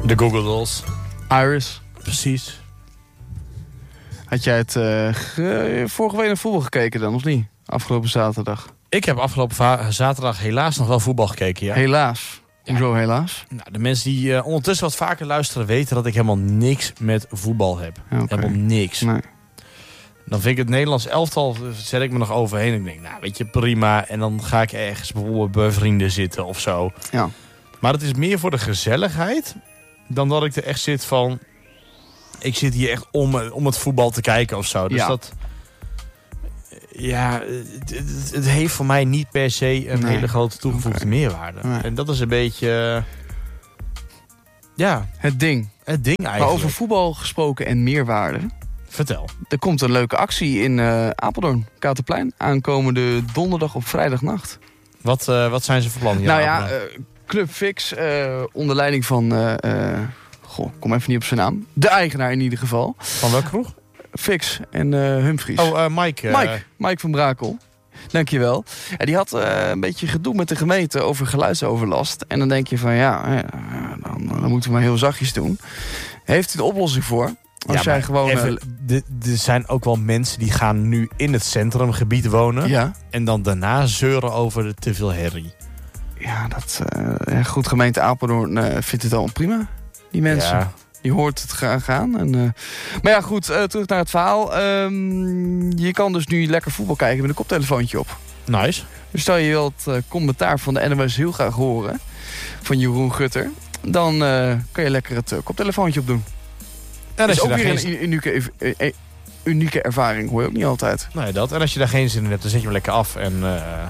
De Google Dolls. Iris. Precies. Had jij het vorige week naar voetbal gekeken dan, of niet? Afgelopen zaterdag. Ik heb afgelopen zaterdag helaas nog wel voetbal gekeken, ja. Helaas. Ja. Hoezo helaas? Nou, de mensen die ondertussen wat vaker luisteren weten dat ik helemaal niks met voetbal heb. Okay. Helemaal niks. Nee. Dan vind ik het Nederlands elftal, zet ik me nog overheen. En ik denk, nou weet je, prima. En dan ga ik ergens bijvoorbeeld bij vrienden zitten of zo. Ja. Maar het is meer voor de gezelligheid dan dat ik er echt zit van... Ik zit hier echt om het voetbal te kijken of zo. Dus ja. dat... Ja, het heeft voor mij niet per se een hele grote toegevoegde meerwaarde. Nee. En dat is een beetje... ja, Het ding. het ding eigenlijk. Maar over voetbal gesproken en meerwaarde. Vertel. Er komt een leuke actie in Apeldoorn, Katerplein. Aankomende donderdag op vrijdagnacht. Wat zijn ze van plan hier? Nou ja, Club Fix, onder leiding van... kom even niet op zijn naam. De eigenaar in ieder geval. Van welke kroeg? Fix en Humphries. Oh, Mike. Mike van Brakel. Dankjewel. Ja, die had een beetje gedoe met de gemeente over geluidsoverlast. En dan denk je van dan moeten we maar heel zachtjes doen. Heeft hij de oplossing voor? Als jij gewoon... er zijn ook wel mensen die gaan nu in het centrumgebied wonen. Ja. En dan daarna zeuren over de te veel herrie. Ja, goed, gemeente Apeldoorn vindt het allemaal prima. Die mensen. Ja. Die hoort het graag aan. Maar ja, goed, terug naar het verhaal. Je kan dus nu lekker voetbal kijken met een koptelefoontje op. Nice. Dus stel je wilt het commentaar van de NOS heel graag horen. Van Jeroen Gutter. Dan kan je lekker het koptelefoontje opdoen. En dat is ook weer een unieke ervaring. Hoor je ook niet altijd. Nee, dat. En als je daar geen zin in hebt, dan zet je hem lekker af. En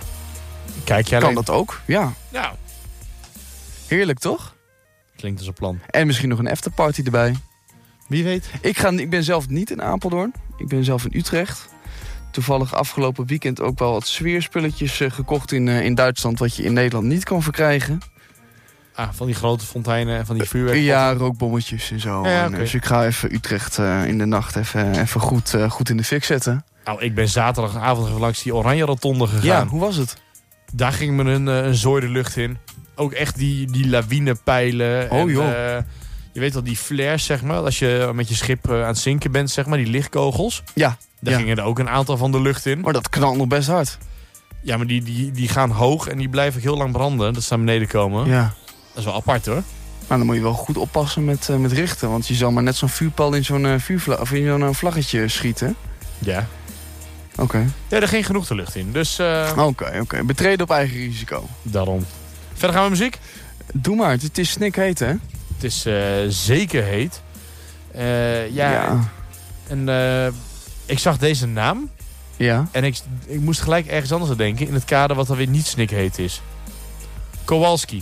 kijk jij kan dat ook? Ja. Ja. Heerlijk, toch? Klinkt als een plan. En misschien nog een afterparty erbij. Wie weet. Ik ben zelf niet in Apeldoorn. Ik ben zelf in Utrecht. Toevallig afgelopen weekend ook wel wat sfeerspulletjes gekocht in Duitsland... wat je in Nederland niet kan verkrijgen. Van die grote fonteinen en van die vuurwerk. Ja, rookbommetjes en zo. Ja, okay. Dus ik ga even Utrecht in de nacht even goed in de fik zetten. Nou, ik ben zaterdagavond langs die Oranje Rotonde gegaan. Ja, hoe was het? Daar ging me een zooi de lucht in. Ook echt die lawinepijlen. Oh, en, joh. Je weet wel, die flares, zeg maar. Als je met je schip aan het zinken bent, zeg maar. Die lichtkogels. Ja. Daar gingen er ook een aantal van de lucht in. Maar dat knalt nog best hard. Ja, maar die gaan hoog en die blijven ook heel lang branden. Dat ze naar beneden komen. Ja. Dat is wel apart, hoor. Maar dan moet je wel goed oppassen met richten. Want je zal maar net zo'n vuurpijl in zo'n vlaggetje schieten. Ja. Oké. Ja, er ging genoeg de lucht in. Dus... Oké. Betreden op eigen risico. Daarom. Verder gaan we muziek. Doe maar. Het is snikheet, hè? Het is zeker heet. Ja. En ik zag deze naam. Ja. En ik moest gelijk ergens anders aan denken. In het kader wat dan weer niet snikheet is. Kowalski.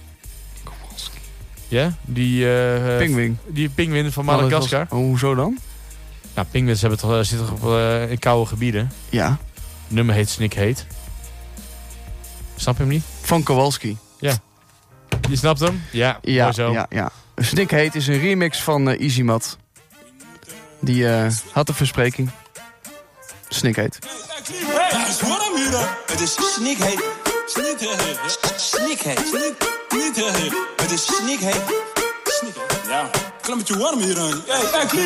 Ja? Die Pingwing. Die pinguïn van Madagaskar. Hoezo dan? Nou, pinguïns zitten toch in koude gebieden. Ja. Nummer heet Snikheet. Snap je hem niet? Van Kowalski. Ja. Je snapt hem? Ja, mooi zo. Ja. Snikheet is een remix van Easy Mat. Die had de verspreking. Snikheet. Het is snikheet. Snikheet. Het is snikheet. Ja, klein beetje warm hier aan.